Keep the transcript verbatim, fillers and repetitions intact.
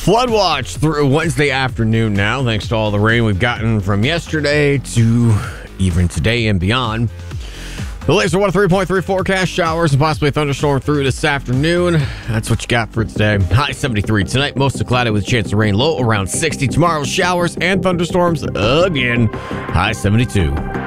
Flood watch through Wednesday afternoon now, thanks to all the rain we've gotten from yesterday to even today and beyond. The laser one three point three forecast, showers and possibly a thunderstorm through this afternoon. That's what you got for today. High seventy-three tonight, mostly cloudy with a chance of rain, low around sixty. Tomorrow, showers and thunderstorms again. High seventy-two.